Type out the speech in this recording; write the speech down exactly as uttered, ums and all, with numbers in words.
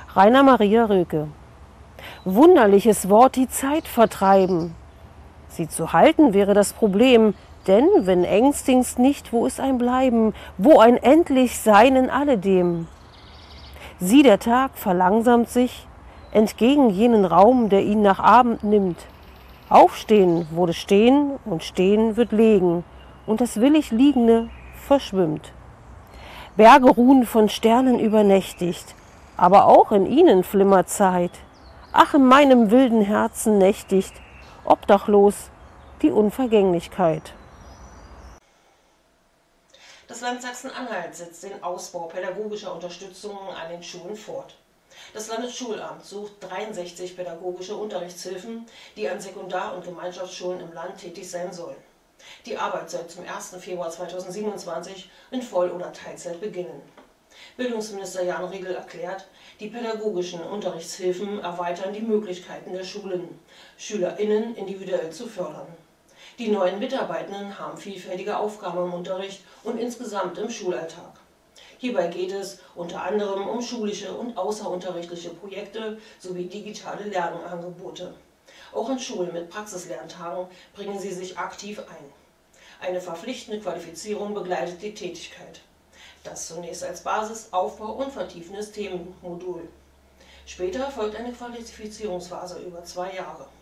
Rainer Maria Rilke. Wunderliches Wort, die Zeit vertreiben. Sie zu halten wäre das Problem, denn wenn ängstigst nicht, wo ist ein Bleiben, wo ein endlich Sein in alledem? Sieh, der Tag verlangsamt sich entgegen jenen Raum, der ihn nach Abend nimmt. Aufstehen wurde stehen und stehen wird legen und das willig Liegende verschwimmt. Berge ruhen von Sternen übernächtigt, aber auch in ihnen flimmert Zeit. Ach, in meinem wilden Herzen nächtigt, obdachlos, die Unvergänglichkeit. Das Land Sachsen-Anhalt setzt den Ausbau pädagogischer Unterstützung an den Schulen fort. Das Landesschulamt sucht dreiundsechzig pädagogische Unterrichtshilfen, die an Sekundar- und Gemeinschaftsschulen im Land tätig sein sollen. Die Arbeit soll zum ersten Februar zweitausendsiebenundzwanzig in Voll- oder Teilzeit beginnen. Bildungsminister Jan Riegel erklärt, die pädagogischen Unterrichtshilfen erweitern die Möglichkeiten der Schulen, SchülerInnen individuell zu fördern. Die neuen Mitarbeitenden haben vielfältige Aufgaben im Unterricht und insgesamt im Schulalltag. Hierbei geht es unter anderem um schulische und außerunterrichtliche Projekte sowie digitale Lernangebote. Auch in Schulen mit Praxislernktagen bringen sie sich aktiv ein. Eine verpflichtende Qualifizierung begleitet die Tätigkeit. Das zunächst als Basis-, Aufbau- und vertiefendes Themenmodul. Später folgt eine Qualifizierungsphase über zwei Jahre.